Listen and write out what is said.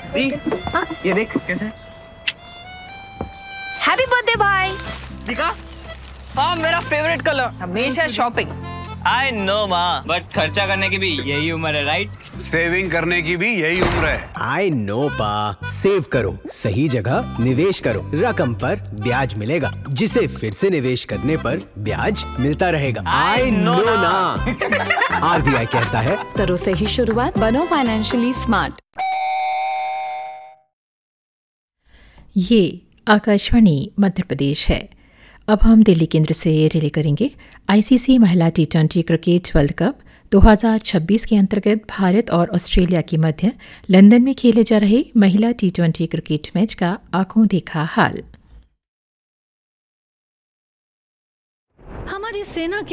दी, ये देख कैसे। हैप्पी बर्थडे भाई। दिखा। हाँ, मेरा फेवरेट कलर। हमेशा शॉपिंग। आई नो माँ, बट खर्चा करने की भी यही उम्र है, राइट? सेविंग करने की भी यही उम्र है। आई नो पा, सेव करो, सही जगह निवेश करो, रकम पर ब्याज मिलेगा, जिसे फिर से निवेश करने पर ब्याज मिलता रहेगा। आई नो ना। आरबीआई कहता है, करो सही शुरुआत, बनो फाइनेंशियली स्मार्ट। ये आकाशवाणी मध्य प्रदेश है। अब हम दिल्ली केंद्र से रिले करेंगे आईसीसी महिला टी20 क्रिकेट वर्ल्ड कप 2026 के अंतर्गत भारत और ऑस्ट्रेलिया के मध्य लंदन में खेले जा रहे महिला टी20 क्रिकेट मैच का आंखों देखा हाल। हमारी सेना के